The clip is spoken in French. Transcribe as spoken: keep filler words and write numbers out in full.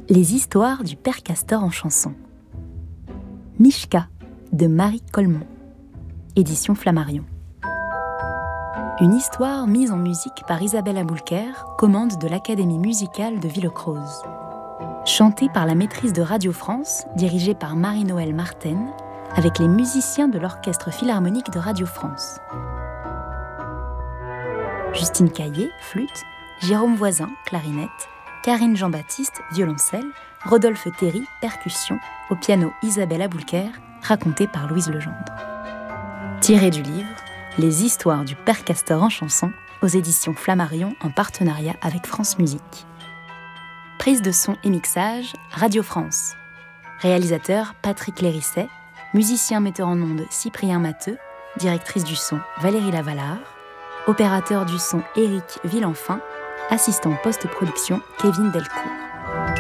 Les histoires du Père Castor en chanson. Mishka de Marie Colmont. Édition Flammarion. Une histoire mise en musique par Isabelle Aboulker, commande de l'Académie musicale de Villecroze. Chantée par la maîtrise de Radio France, dirigée par Marie-Noëlle Marten, avec les musiciens de l'Orchestre Philharmonique de Radio France. Justine Caillé, flûte, Jérôme Voisin, clarinette, Karine Jean-Baptiste, violoncelle, Rodolphe Théry, percussion, au piano Isabelle Aboulker, raconté par Louise Legendre. Tiré du livre « Les histoires du Père Castor en chanson » aux éditions Flammarion en partenariat avec France Musique. Prise de son et mixage, Radio France. Réalisateur Patrick Lérisset, musicien metteur en ondes Cyprien Matteux, directrice du son Valérie Lavalard, opérateur du son Éric Villenfin, assistant post-production Kevin Delcourt.